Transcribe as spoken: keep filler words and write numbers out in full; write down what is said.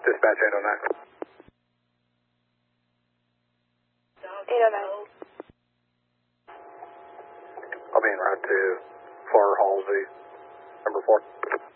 Dispatch eight oh nine. eight oh nine. I'll be en route to Far Halsey, number four.